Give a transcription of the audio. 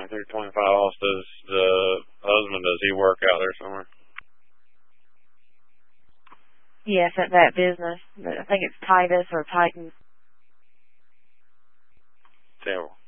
2325 also. Does the husband, does he work out there somewhere? Yes, at that business. I think it's Titus or Titan. Terrible.